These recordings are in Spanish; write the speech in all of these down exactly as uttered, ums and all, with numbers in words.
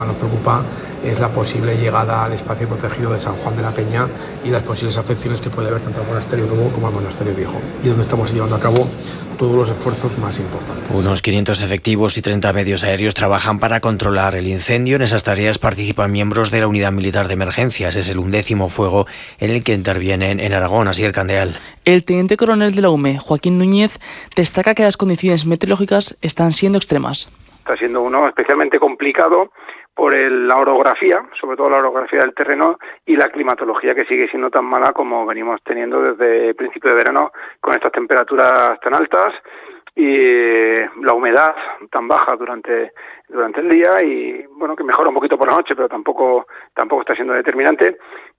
Nos preocupa es la posible llegada al espacio protegido de San Juan de la Peña y las posibles afecciones que puede haber tanto al monasterio nuevo como al monasterio viejo. Y es donde estamos llevando a cabo todos los esfuerzos más importantes. Unos quinientos efectivos y treinta medios aéreos trabajan para controlar el incendio. En esas tareas participan miembros de la Unidad Militar de Emergencias. Es el undécimo fuego en el que intervienen en Aragón. Así el Candeal. El teniente coronel de la U M E, Joaquín Núñez, destaca que las condiciones meteorológicas están siendo extremas. Está siendo uno especialmente complicado por el, la orografía, sobre todo la orografía del terreno y la climatología que sigue siendo tan mala como venimos teniendo desde el principio de verano con estas temperaturas tan altas y la humedad tan baja durante durante el día y bueno que mejora un poquito por la noche pero tampoco tampoco está siendo determinante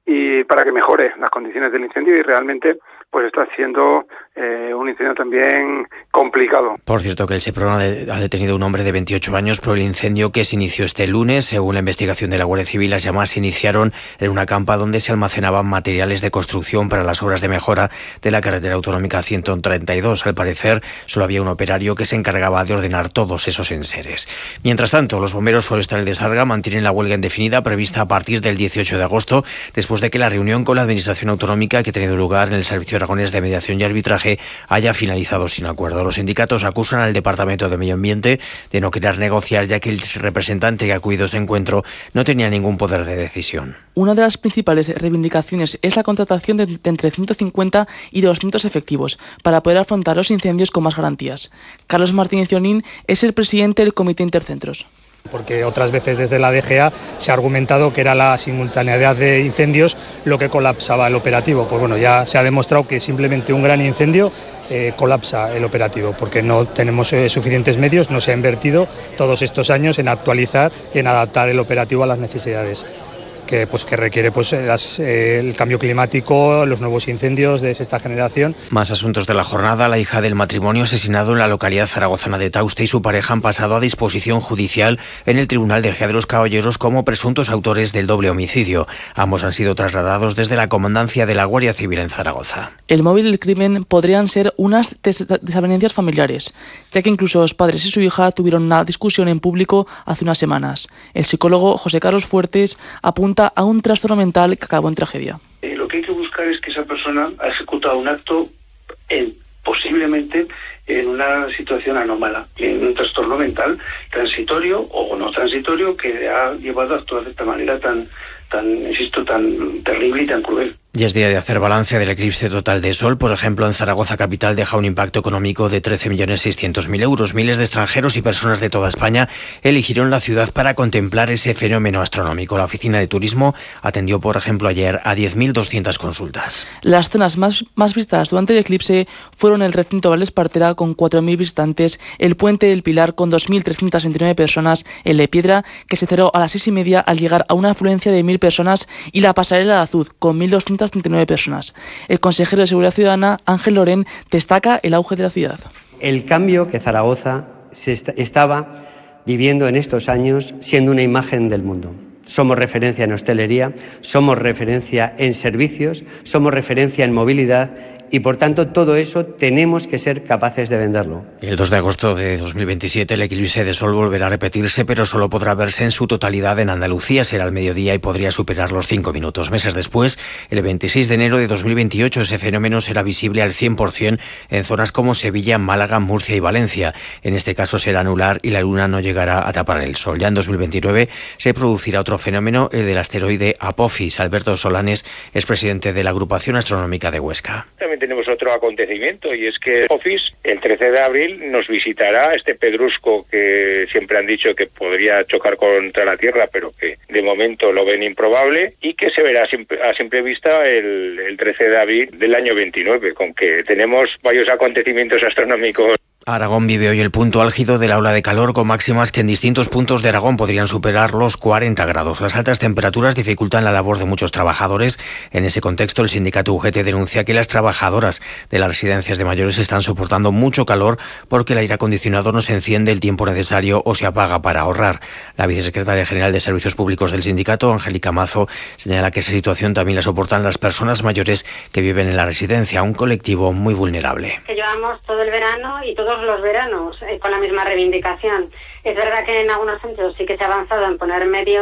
y para que mejore las condiciones del incendio y realmente pues está siendo eh, un incendio también complicado. Por cierto que el Seprona ha detenido a un hombre de veintiocho años por el incendio que se inició este lunes. Según la investigación de la Guardia Civil, las llamas se iniciaron en una campa donde se almacenaban materiales de construcción para las obras de mejora de la carretera autonómica ciento treinta y dos. Al parecer, solo había un operario que se encargaba de ordenar todos esos enseres. Mientras tanto, los bomberos forestales de Sarga mantienen la huelga indefinida prevista a partir del dieciocho de agosto, después de que la reunión con la Administración Autonómica que ha tenido lugar en el Servicio Aragonés de Mediación y Arbitraje haya finalizado sin acuerdo. Los sindicatos acusan al Departamento de Medio Ambiente de no querer negociar, ya que el representante que ha acudido a ese encuentro no tenía ningún poder de decisión. Una de las principales reivindicaciones es la contratación de, de entre ciento cincuenta y doscientos efectivos para poder afrontar los incendios con más garantías. Carlos Martínez Onín es el presidente del Comité Intercentros. Porque otras veces desde la D G A se ha argumentado que era la simultaneidad de incendios lo que colapsaba el operativo. Pues bueno, ya se ha demostrado que simplemente un gran incendio eh, colapsa el operativo, porque no tenemos eh, suficientes medios, no se ha invertido todos estos años en actualizar y en adaptar el operativo a las necesidades que, pues, que requiere pues, las, eh, el cambio climático, los nuevos incendios de sexta generación. Más asuntos de la jornada. La hija del matrimonio asesinado en la localidad zaragozana de Tauste y su pareja han pasado a disposición judicial en el Tribunal de Ejea de los Caballeros como presuntos autores del doble homicidio. Ambos han sido trasladados desde la comandancia de la Guardia Civil en Zaragoza. El móvil del crimen podrían ser unas des- desavenencias familiares, ya que incluso los padres y su hija tuvieron una discusión en público hace unas semanas. El psicólogo José Carlos Fuertes apunta a un trastorno mental que acabó en tragedia. Eh, lo que hay que buscar es que esa persona ha ejecutado un acto en, posiblemente en una situación anómala, en un trastorno mental transitorio o no transitorio que le ha llevado a actuar de esta manera tan, tan, insisto, tan terrible y tan cruel. Y es día de hacer balance del eclipse total de sol. Por ejemplo, en Zaragoza capital deja un impacto económico de trece millones seiscientos mil euros. Miles de extranjeros y personas de toda España eligieron la ciudad para contemplar ese fenómeno astronómico. La Oficina de Turismo atendió, por ejemplo, ayer a diez mil doscientas consultas. Las zonas más, más visitadas durante el eclipse fueron el recinto Val-Espartera con cuatro mil visitantes, el Puente del Pilar con dos mil trescientas veintinueve personas, el de Piedra, que se cerró a las seis y media al llegar a una afluencia de mil personas, y la Pasarela de Azud con mil doscientas treinta y nueve personas. El consejero de Seguridad Ciudadana, Ángel Lorén, destaca el auge de la ciudad. El cambio que Zaragoza se est- estaba viviendo en estos años siendo una imagen del mundo. Somos referencia en hostelería, somos referencia en servicios, somos referencia en movilidad y, por tanto, todo eso tenemos que ser capaces de venderlo. El dos de agosto de dos mil veintisiete el eclipse de sol volverá a repetirse, pero solo podrá verse en su totalidad en Andalucía. Será al mediodía y podría superar los cinco minutos. Meses después, el veintiséis de enero de dos mil veintiocho, ese fenómeno será visible al cien por ciento en zonas como Sevilla, Málaga, Murcia y Valencia. En este caso será anular y la luna no llegará a tapar el sol. Ya en dos mil veintinueve se producirá otro fenómeno, el del asteroide Apophis. Alberto Solanes es presidente de la Agrupación Astronómica de Huesca. También tenemos otro acontecimiento y es que Apophis el trece de abril nos visitará este pedrusco que siempre han dicho que podría chocar contra la Tierra, pero que de momento lo ven improbable, y que se verá a simple vista el, el trece de abril del año veintinueve, con que tenemos varios acontecimientos astronómicos. Aragón vive hoy el punto álgido de la ola de calor, con máximas que en distintos puntos de Aragón podrían superar los cuarenta grados. Las altas temperaturas dificultan la labor de muchos trabajadores. En ese contexto, el sindicato U G T denuncia que las trabajadoras de las residencias de mayores están soportando mucho calor porque el aire acondicionado no se enciende el tiempo necesario o se apaga para ahorrar. La vicesecretaria general de Servicios Públicos del sindicato, Angélica Mazo, señala que esa situación también la soportan las personas mayores que viven en la residencia, un colectivo muy vulnerable. Que llevamos todo el verano y todo los veranos eh, con la misma reivindicación. Es verdad que en algunos centros sí que se ha avanzado en poner medios